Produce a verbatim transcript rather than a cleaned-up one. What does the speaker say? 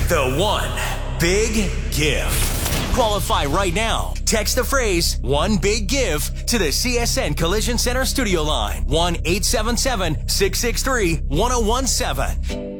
The one big give. Qualify right now. Text the phrase one big give to the C S N Collision Center studio line. one eight seven seven, six six three, one oh one seven.